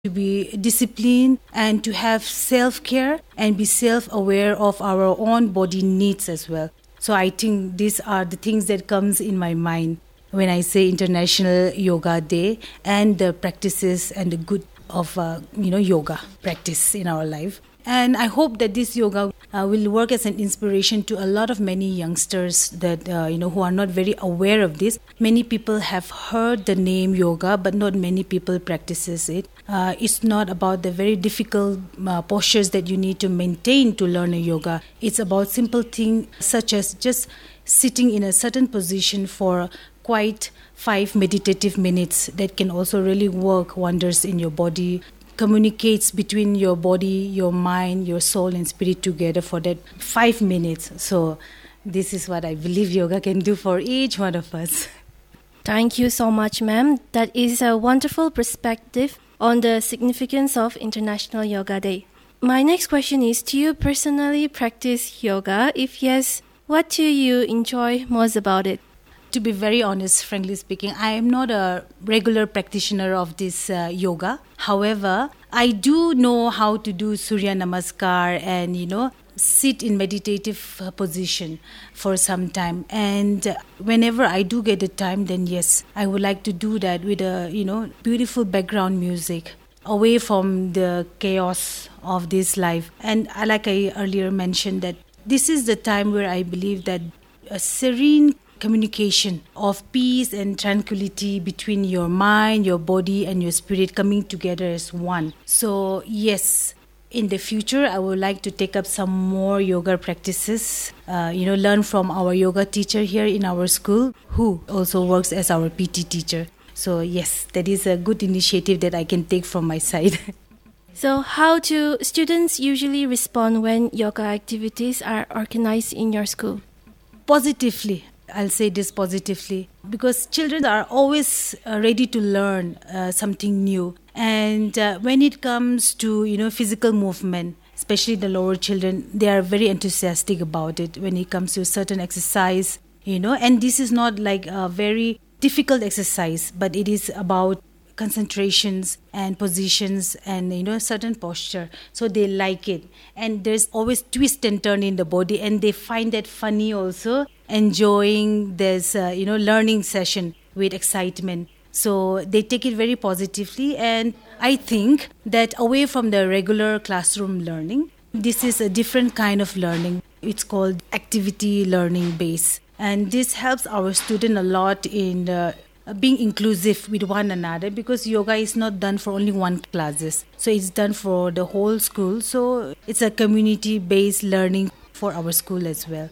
to be disciplined and to have self-care and be self-aware of our own body needs as well. So I think these are the things that comes in my mind when I say International Yoga Day and the practices and the good of yoga practice in our life. And I hope that this yoga will work as an inspiration to a lot of many youngsters that who are not very aware of this. Many people have heard the name yoga, but not many people practices it. It's not about the very difficult postures that you need to maintain to learn a yoga. It's about simple things such as just sitting in a certain position for quite 5 meditative minutes that can also really work wonders in your body. Communicates between your body, your mind, your soul and spirit together for that 5 minutes. So this is what I believe yoga can do for each one of us. Thank you so much, ma'am. That is a wonderful perspective on the significance of International Yoga Day. My next question is, do you personally practice yoga? If yes, what do you enjoy most about it? To be very honest, frankly speaking, I am not a regular practitioner of this yoga. However, I do know how to do Surya Namaskar and, sit in meditative position for some time. And whenever I do get the time, then yes, I would like to do that with a, beautiful background music away from the chaos of this life. And like I earlier mentioned, that this is the time where I believe that a serene communication of peace and tranquility between your mind, your body and your spirit coming together as one. So yes, in the future I would like to take up some more yoga practices, learn from our yoga teacher here in our school who also works as our PT teacher. So yes, that is a good initiative that I can take from my side. So how do students usually respond when yoga activities are organized in your school? Positively. I'll say this positively because children are always ready to learn something new. And when it comes to, physical movement, especially the lower children, they are very enthusiastic about it when it comes to certain exercise, and this is not like a very difficult exercise, but it is about concentrations and positions and certain posture, so they like it. And there's always twist and turn in the body and they find that funny also, enjoying this learning session with excitement. So they take it very positively, and I think that away from the regular classroom learning, this is a different kind of learning. It's called activity learning base, and this helps our student a lot in being inclusive with one another, because yoga is not done for only one classes, so it's done for the whole school. So it's a community-based learning for our school as well.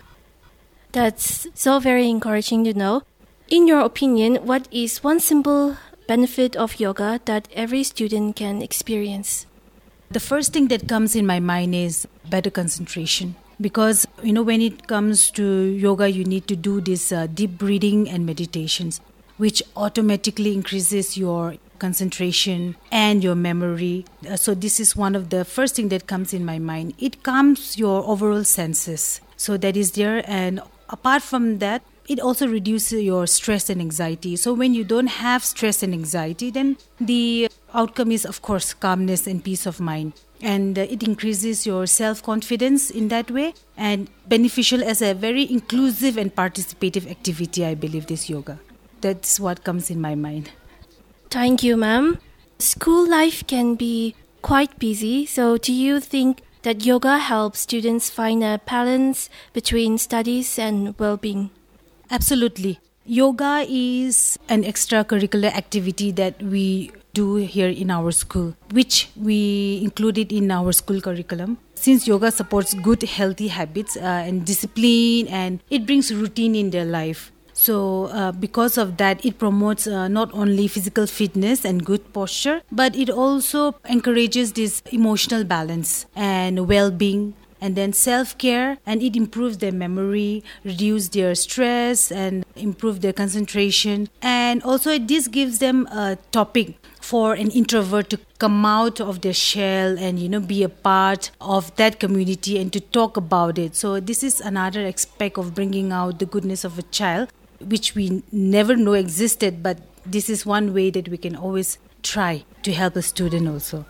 That's so very encouraging to know. In your opinion, what is one simple benefit of yoga that every student can experience? The first thing that comes in my mind is better concentration. Because, when it comes to yoga, you need to do this deep breathing and meditations, which automatically increases your concentration and your memory. So this is one of the first thing that comes in my mind. It calms your overall senses. So that is there. And apart from that, it also reduces your stress and anxiety. So when you don't have stress and anxiety, then the outcome is, of course, calmness and peace of mind. And it increases your self-confidence in that way, and beneficial as a very inclusive and participative activity, I believe, this yoga. That's what comes in my mind. Thank you, ma'am. School life can be quite busy, so do you think that yoga helps students find a balance between studies and well-being? Absolutely. Yoga is an extracurricular activity that we do here in our school, which we included in our school curriculum. Since yoga supports good, healthy habits and discipline, and it brings routine in their life. So because of that, it promotes not only physical fitness and good posture, but it also encourages this emotional balance and well-being, and then self-care, and it improves their memory, reduce their stress and improve their concentration. And also this gives them a topic for an introvert to come out of their shell and be a part of that community and to talk about it. So this is another aspect of bringing out the goodness of a child, which we never know existed, but this is one way that we can always try to help a student also.